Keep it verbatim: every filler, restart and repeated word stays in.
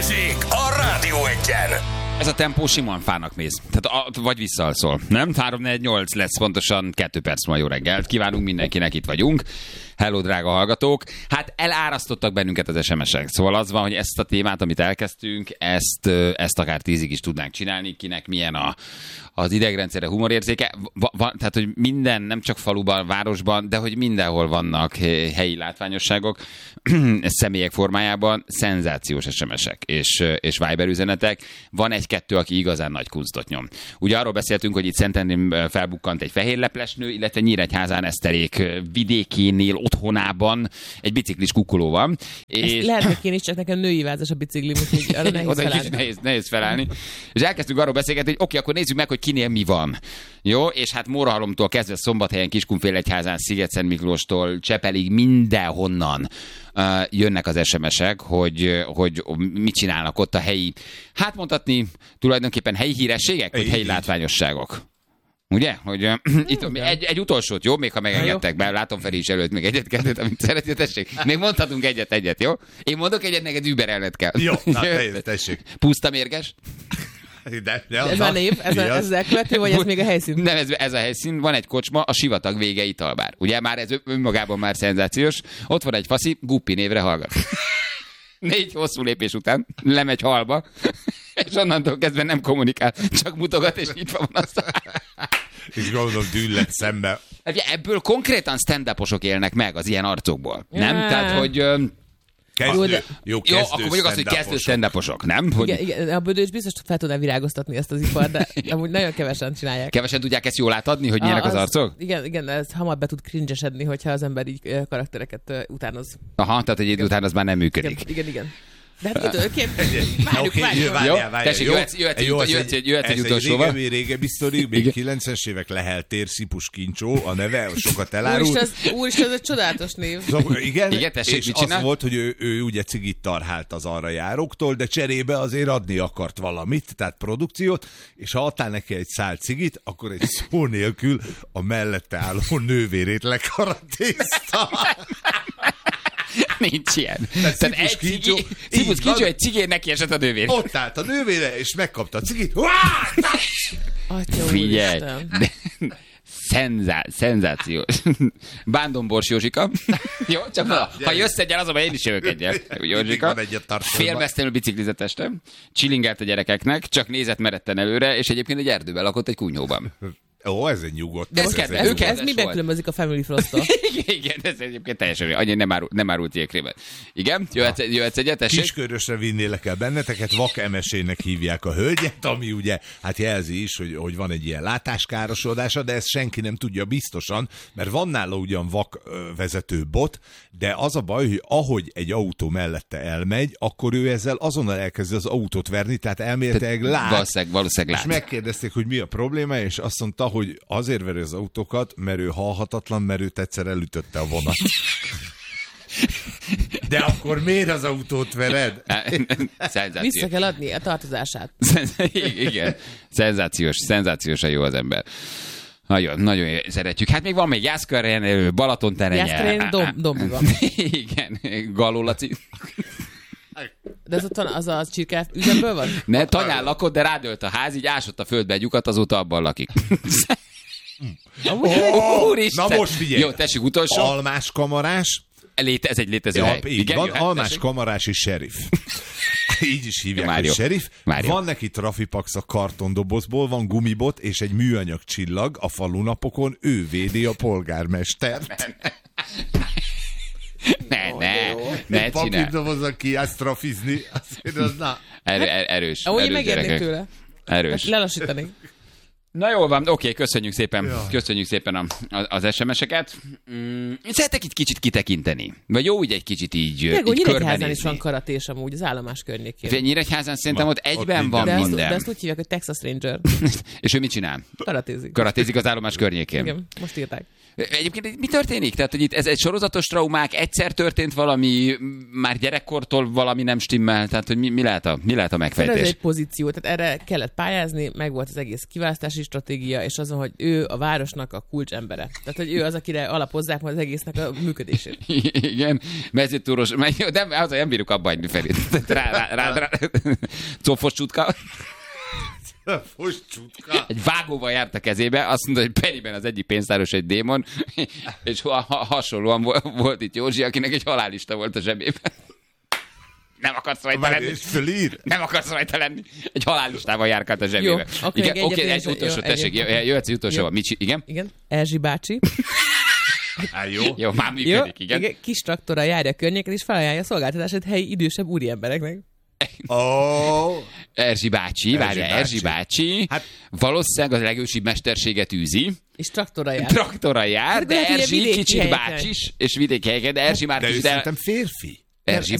Balázsék a Rádió Egyen. Ez a tempó simán fának néz. Tehát a, vagy visszalszol. Nem? három négy nyolc lesz pontosan kettő perc ma. Jó reggelt. Kívánunk mindenkinek, itt vagyunk. Hello, drága hallgatók. Hát elárasztottak bennünket az es em es-ek. Szóval az van, hogy ezt a témát, amit elkezdtünk, ezt, ezt akár tízig is tudnánk csinálni. Kinek milyen a, az idegrendszere, humorérzéke. Va, va, tehát, hogy minden, nem csak faluban, városban, de hogy mindenhol vannak helyi látványosságok, személyek formájában, szenzációs es em es-ek és, és Viber üzenetek. Van egy-kettő, aki igazán nagy kunctot nyom. Ugye arról beszéltünk, hogy itt Szentendrén felbukkant egy fehérleplesnő, illetve Nyíregyházán Eszterék vidékénél, otthonában egy biciklis kukkoló van. És... lehet, hogy én is, csak nekem női vázas a biciklim, úgyhogy arra nehéz felállni. Nehéz, nehéz felállni. És elkezdtünk arról beszélgetni, hogy oké, akkor nézzük meg, hogy kinél mi van. Jó, és hát Mórahalomtól kezdve Szombathelyen, Kiskunfélegyházán, Sziget-Szentmiklóstól Csepelig mindenhonnan uh, jönnek az es em es-ek, hogy, hogy mit csinálnak ott a helyi, hát mondhatni tulajdonképpen helyi hírességek, vagy helyi látványosságok. Ugye? Hogy uh, itt egy, egy utolsót, jó? Még ha megengedtek be, látom Feri is előtt még egyet-kettőt, amit szeretnél, tessék. Még mondhatunk egyet-egyet, jó? Én mondok egyet, neked überelned kell. Jó, na, tessék. Puszta mérges. De, de ez már név, ez, a, ez elkövető, vagy ez még a helyszín? Nem, ez, ez a helyszín, van egy kocsma, a Sivatag vége italbár. Ugye már ez önmagában már szenzációs. Ott van egy faszi, Guppi névre hallgat. Négy hosszú lépés után lemegy halba, és onnantól kezdve nem kommunikál, csak mutogat, és így van azt. És gondolom dűllet szembe. Ebből konkrétan stand-uposok élnek meg az ilyen arcokból. Nem? Ja. Tehát, hogy... Kezdő, jó, de... jó, kezdő jó, akkor mondjuk azt, hogy kezdő stand-uposok, nem? Hogy... Igen, igen, a Bödő is biztos fel tudná virágoztatni ezt az ipart, de amúgy nagyon kevesen csinálják. Kevesen tudják ezt jól átadni, hogy milyenek az, az arcok? Igen, igen, ez hamar be tud cringe-esedni, hogyha az ember így karaktereket utánoz. Aha, tehát egy idő után az már nem működik. Igen, igen. igen. De hát időként várjuk, okay, várjuk. Jó, tessék, jöhetsz, jöhetsz, jó, jöhetsz, jöhetsz, egy, jöhetsz egy Ez utolsóval. egy régebbi, régebbi sztori, még kilencvenes évek Leheltér, Szipus Kincsó, a neve, sokat elárult. Úristen, ez egy csodálatos név. Szóval, igen, igen, tessék, és mit az csinál? volt, hogy ő, ő ugye cigit tarhált az arra járóktól, de cserébe azért adni akart valamit, tehát produkciót, és ha adtál neki egy szál cigit, akkor egy szó nélkül a mellette álló nővérét lekaratézta. Nincs ilyen. Tehát Tehát Szipus egy Kincsó, cigi, Szipus így Kincsó van. egy cigén neki esett a nővér. Ott állt a nővére, és megkapta a cigit. Atya Figyelj! úristen. De, szenzá, szenzációs. Bándombors Józsika. Jó, csak na, ha, ha jössz egyel, azonban én is jövök egyel. Józsika. Félmeztelenül biciklizett este. Csillingelt a gyerekeknek, csak nézett meretten előre, és egyébként egy erdőben lakott egy kunyhóban. Ó, ez egy nyugodt. De ez ez kedves, egy ő nyugodt. kedves Ez miben volt. különbözik a Family Frost-tól? Igen, igen, ez egyébként teljesen annyi nem, árul, nem árult jégkrémet. Igen, jöhetsz, jöhetsz egyet, tessék? Kiskörösre vinnélek el benneteket, vak emesének hívják a hölgyet, ami ugye hát jelzi is, hogy, hogy van egy ilyen látáskárosodása, de ezt senki nem tudja biztosan, mert van nála ugyan vak ö, vezető bot, de az a baj, hogy ahogy egy autó mellette elmegy, akkor ő ezzel azonnal elkezdi az autót verni, tehát elméletileg lát. Valószínűleg, valószínűleg És lát. megkérdezték, hogy mi a probléma, és azt mondta, hogy azért veri az autókat, mert ő halhatatlan, mert őt egyszer elütötte a vonat. De akkor miért az autót vered? Szenzáció. Vissza kell adni a tartozását. Igen, szenzációs, szenzációsan jó az ember. Nagyon, nagyon szeretjük. Hát még van még Jászkörén, Balatonterenye. Jászkörén dom, dombi van. Igen, Galó Laci. De ez ott van, az a csirke üzemből van? Ne, tanyán lakott, de rádölt a ház, így ásott a földbe egy lyukat, azóta abban lakik. Oh, Úristen! na most figyelj! Jó, tessék, utolsó. Almás kamarás. Léte, ez egy létező Ja, hely. így Igen, van, jöhet, almás tessék. kamarási sheriff. Így is hívják, Már hogy jó. sheriff. Már jó. Van neki trafipax a kartondobozból, van gumibot és egy műanyag csillag a falunapokon, ő védi a polgármestert. Ne, ne, ne Egy csinál. papírdobozzal kiállsz trafizni, azért az na. Er, er, erős. Ahogy én erős megérnék gyerekek. tőle. Erős. Hát lelassítanék. Na jól van, oké, köszönjük szépen, Ja. köszönjük szépen a, a, az es em es-eket. Mm, szeretek itt kicsit kitekinteni. Vagy jó, úgy egy kicsit így, Meg, így hogy Nyíregyházán is körbenézni. van karatés amúgy, az állomás környékén. Nyíregyházán szerintem Van, ott egyben ott van De azt, minden. de azt úgy hívják, hogy Texas Ranger. És ő mit csinál? Karatézik. Karatézik az állomás környékén. Igen, most írták. Egyébként mi történik? Tehát, hogy itt ez egy sorozatos traumák, egyszer történt valami, már gyerekkortól valami nem stimmel, tehát, hogy mi, mi, lehet, a, mi lehet a Ez megfejtés? egy pozíció, tehát erre kellett pályázni, meg volt az egész kiválasztási városi stratégia, és azon, hogy ő a városnak a kulcsembere. Tehát, hogy ő az, akire alapozzák majd az egésznek a működését. Igen, mezőtúros, de az, nem bírjuk abba hagyni felé. Rá, rá, rá, rá. Cofos csutka. Egy vágóval járt a kezébe, azt mondta, hogy Periben az egyik pénztáros egy démon, és ha, ha, hasonlóan volt itt Józsi, akinek egy halálista volt a zsebében. Nem akarsz rajta lenni. Nem akarsz rajta lenni. Egy halállistával járkált a zsebébe. Jó, okay, igen, oké, okay, egy utolsó, tessék, jöhetsz egy utolsó. Igen? Igen, Erzsi bácsi. Há, jó. Jó, már működik, jó, igen. igen. Kis traktorral járja a környéken, és felajánlja a szolgáltatását helyi idősebb úriembereknek. Oh. Erzsi bácsi, várja, Erzsi bácsi, hát, valószínűleg a legősibb mesterséget űzi. És traktorra jár. Traktorra jár, de, de Erzsi kicsit bácsis, és vidéki helyeken, de Erzsi már... De ő szerintem férfi. Erzsi